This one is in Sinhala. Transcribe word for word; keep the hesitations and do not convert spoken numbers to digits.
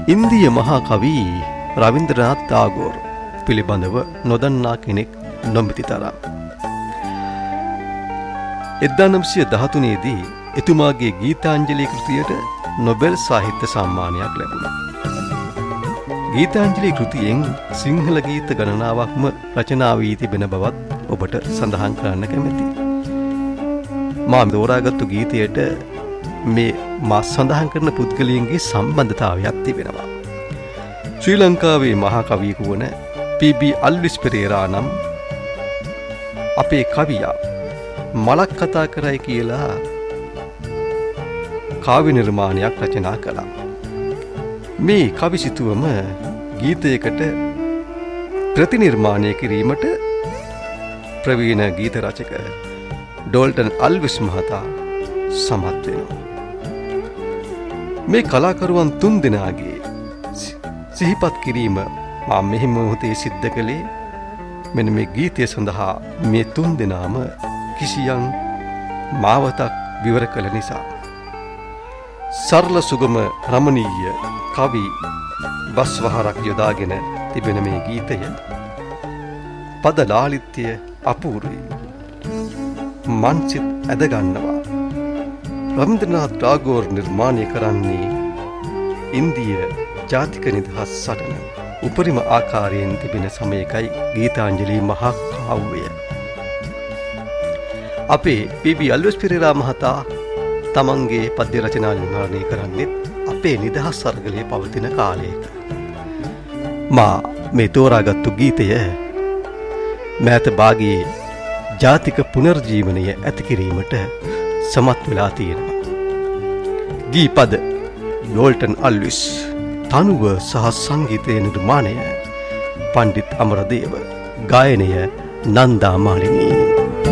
ඉන්දිය මහා කවි රවීන්ද්‍රනාත් ටාගෝර් පිළිබඳව නොදන්නා කෙනෙක් නොමැති තරම්. එක්දාස් නවසිය දහතුන දී එතුමාගේ ගීතාංජලි කෘතියට නොබෙල් සාහිත්‍ය සම්මානයක් ලැබුණා. ගීතාංජලි කෘතියෙන් සිංහල ගීත ගණනාවක්ම රචනා වී තිබෙන බවත් ඔබට සඳහන් කරන්න කැමැතියි. මා තෝරාගත්තු ගීතයට මේ මා සඳහන් කරන පුද්ගලයන්ගේ සම්බන්ධතාවයක් තිබෙනවා. ශ්‍රී ලංකාවේ මහා කවියෙකු වන පී බී අල්විස් පෙරේරා නම් අපේ කවියා මලක් කතා කරයි කියලා කාව්‍ය නිර්මාණයක් රචනා කළා. මේ කවිසිතුවම ගීතයකට ප්‍රතිනිර්මාණය කිරීමට ප්‍රවීණ ගීත රචක ඩෝල්ටන් අල්විස් මහතා සමත් වෙනවා. මේ කලාකරුවන් තුන් දෙනාගේ සිහිපත් කිරීම මා මෙහි මොහොතේ සිද්ධ කළේ මෙන්න මේ ගීතය සඳහා මේ තුන් දෙනාම කිසියම් මාවතක් විවර කළ නිසා. සරල සුගම රමණීය කවි බස්වහරක් යොදාගෙන තිබෙන මේ ගීතය පද ලාලිත්‍ය අපූර්වයි. මන්සිත ඇදගන්නවා. රවීන්ද්‍රනාත් ටාගෝර් නිර්මාණය කරන්නේ ඉන්දිය ජාතික නිදහස් සටන උපරිම ආකාරයෙන් තිබෙන සමයකයි ගීතාංජලි මහා කාව්‍යය. අපේ පී බී අල්විස් පෙරේරා මහතා තමන්ගේ පද්‍ය රචනා නිර්මාණය කරන්නේත් අපේ නිදහස් අරගලයේ පවතින කාලයක. මා මේ තෝරාගත්තු ගීතය මෑත භාගයේ ජාතික පුනර්ජීවනය ඇති කිරීමට සමත් වෙලා තියෙනවා. ගීපද ඩෝල්ටන් අල්විස්, තනුව සහ සංගීතය නිර්මාණය පණ්ඩිත් අමරදේව, ගායනය නන්දා මාලිනී.